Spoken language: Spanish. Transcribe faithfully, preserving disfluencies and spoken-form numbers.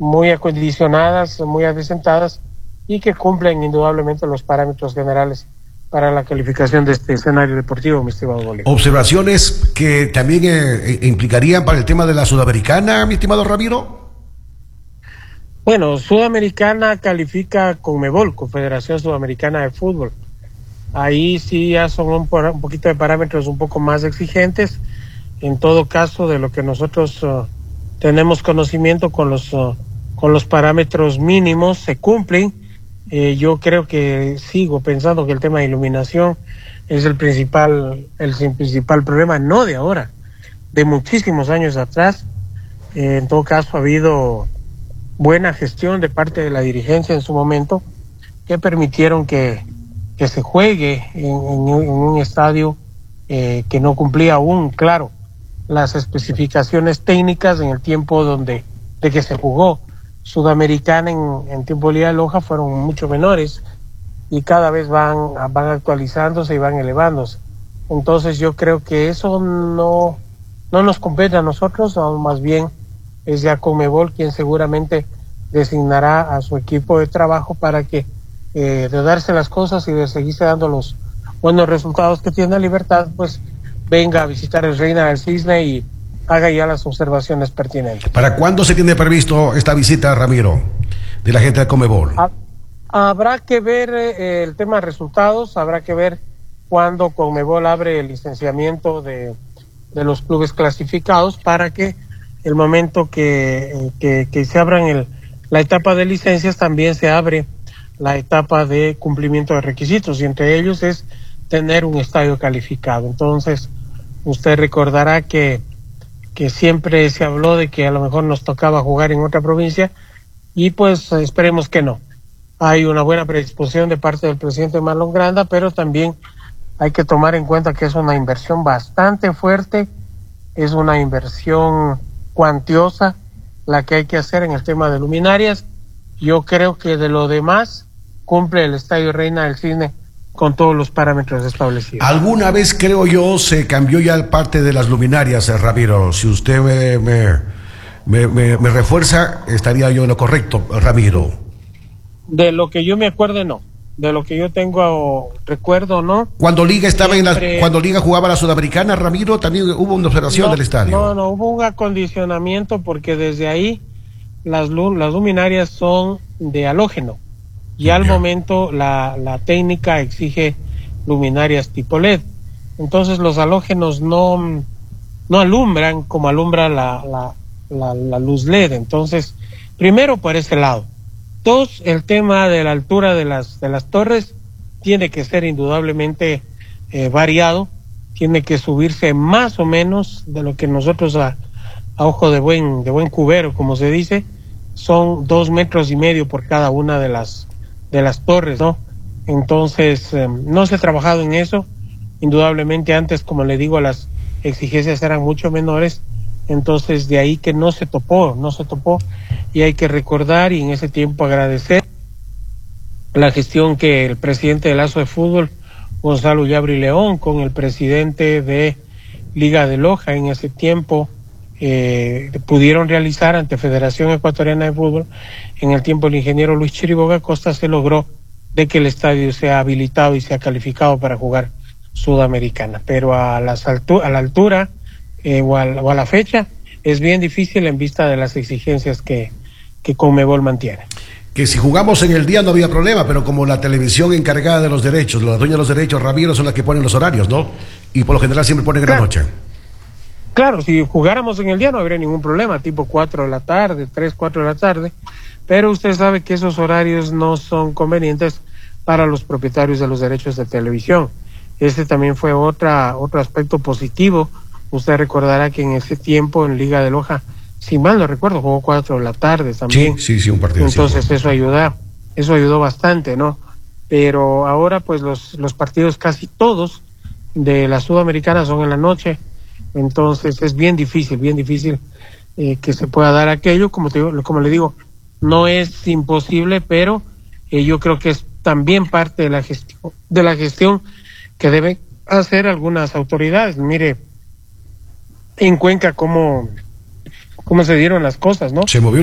muy acondicionadas, muy adecentadas y que cumplen indudablemente los parámetros generales para la calificación de este escenario deportivo, mi estimado Bolívar. Observaciones que también eh, implicarían para el tema de la Sudamericana, mi estimado Ramiro. Bueno, Sudamericana califica Conmebol, Confederación Sudamericana de Fútbol. Ahí sí ya son un, un poquito de parámetros un poco más exigentes. En todo caso, de lo que nosotros uh, tenemos conocimiento con los uh, con los parámetros mínimos se cumplen. Eh, yo creo que sigo pensando que el tema de iluminación es el principal, el principal problema, no de ahora, de muchísimos años atrás. Eh, en todo caso, ha habido buena gestión de parte de la dirigencia en su momento que permitieron que, que se juegue en, en, en un estadio eh, que no cumplía aún, claro, las especificaciones técnicas en el tiempo donde de que se jugó. Sudamericana en, en tiempo de Liga de Loja fueron mucho menores y cada vez van, van actualizándose y van elevándose. Entonces yo creo que eso no, no nos compete a nosotros, o más bien es ya Conmebol quien seguramente designará a su equipo de trabajo para que eh, de darse las cosas y de seguirse dando los buenos resultados que tiene Libertad, pues venga a visitar el Reina del Cisne y haga ya las observaciones pertinentes. ¿Para cuándo se tiene previsto esta visita, Ramiro, de la gente de Conmebol? Ha, habrá que ver eh, el tema de resultados, habrá que ver cuándo Conmebol abre el licenciamiento de, de los clubes clasificados para que el momento que, que, que se abran el, la etapa de licencias también se abre la etapa de cumplimiento de requisitos y entre ellos es tener un estadio calificado. Entonces, usted recordará que que siempre se habló de que a lo mejor nos tocaba jugar en otra provincia y pues esperemos que no. Hay una buena predisposición de parte del presidente Marlon Granda, pero también hay que tomar en cuenta que es una inversión bastante fuerte, es una inversión cuantiosa la que hay que hacer en el tema de luminarias. Yo creo que de lo demás cumple el Estadio Reina del Cisne con todos los parámetros establecidos. Alguna vez, creo yo, se cambió ya parte de las luminarias, eh, Ramiro. Si usted me, me, me, me, me refuerza, estaría yo en lo correcto, Ramiro. De lo que yo me acuerdo, no. De lo que yo tengo recuerdo, ¿no? Cuando Liga estaba Siempre... en la, cuando Liga jugaba la Sudamericana, Ramiro, también hubo una observación no, del estadio. No, no, hubo un acondicionamiento porque desde ahí las, las luminarias son de halógeno. Y al yeah. momento la, la técnica exige luminarias tipo L E D. Entonces los halógenos no, no alumbran como alumbra la, la, la, la luz L E D. Entonces, primero por ese lado. Dos, el tema de la altura de las, de las torres tiene que ser indudablemente eh, variado. Tiene que subirse más o menos de lo que nosotros a, a ojo de buen, de buen cubero, como se dice, son dos metros y medio por cada una de las de las torres, ¿no? Entonces, eh, no se ha trabajado en eso. Indudablemente antes, como le digo, las exigencias eran mucho menores, entonces de ahí que no se topó, no se topó, y hay que recordar y en ese tiempo agradecer la gestión que el presidente de Lazo de Fútbol, Gonzalo Yabri León, con el presidente de Liga de Loja en ese tiempo, Eh, pudieron realizar ante Federación Ecuatoriana de Fútbol. En el tiempo el ingeniero Luis Chiriboga Costa se logró de que el estadio sea habilitado y sea calificado para jugar Sudamericana, pero a, las altu a la altura eh, o, a, o a la fecha es bien difícil en vista de las exigencias que, que Conmebol mantiene. Que si jugamos en el día no había problema, pero como la televisión encargada de los derechos, los dueños de los derechos, Ramiro, son las que ponen los horarios, ¿no? Y por lo general siempre ponen claro. en la noche. Claro, si jugáramos en el día no habría ningún problema, tipo cuatro de la tarde, tres, cuatro de la tarde, pero usted sabe que esos horarios no son convenientes para los propietarios de los derechos de televisión. Este también fue otra, otro aspecto positivo. Usted recordará que en ese tiempo en Liga de Loja, si mal no recuerdo, jugó cuatro de la tarde también. Sí, sí, sí, un partido. Entonces sí, eso ayuda, eso ayudó bastante, ¿no? Pero ahora pues los, los partidos casi todos de la Sudamericana son en la noche. Entonces es bien difícil, bien difícil eh, que se pueda dar aquello, como te digo, como le digo, no es imposible, pero eh, yo creo que es también parte de la gestión, de la gestión que deben hacer algunas autoridades. Mire, en Cuenca cómo, cómo se dieron las cosas, ¿no? Se movió